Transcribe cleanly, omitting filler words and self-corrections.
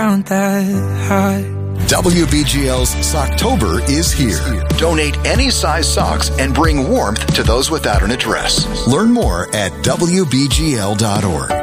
around that high. WBGL's Socktober is here. Donate any size socks and bring warmth to those without an address. Learn more at WBGL.org.